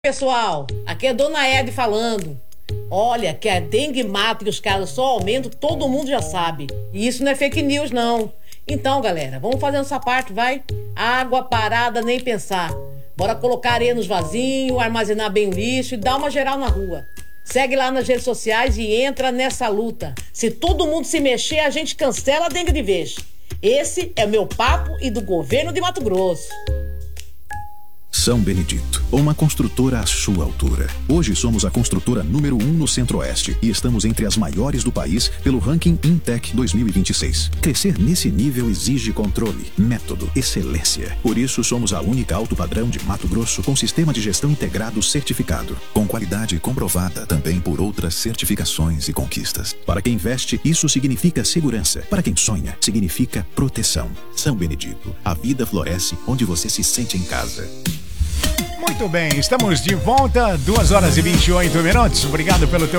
Pessoal, aqui é Dona Ed falando. Olha, que a dengue mata e os casos só aumentam, todo mundo já sabe. E isso não é fake news, não. Então, galera, vamos fazendo essa parte, vai? Água parada, nem pensar. Bora colocar areia nos vasinhos, armazenar bem o lixo e dar uma geral na rua. Segue lá nas redes sociais e entra nessa luta. Se todo mundo se mexer, a gente cancela a dengue de vez. Esse é o meu papo e do governo de Mato Grosso. São Benedito, uma construtora à sua altura. Hoje somos a construtora número 1 no Centro-Oeste e estamos entre as maiores do país pelo ranking Intec 2026. Crescer nesse nível exige controle, método, excelência. Por isso somos a única alto padrão de Mato Grosso com sistema de gestão integrado certificado, com qualidade comprovada também por outras certificações e conquistas. Para quem investe, isso significa segurança. Para quem sonha, significa proteção. São Benedito, a vida floresce onde você se sente em casa. Muito bem, estamos de volta, 2 horas e 28 minutos. Obrigado pelo teu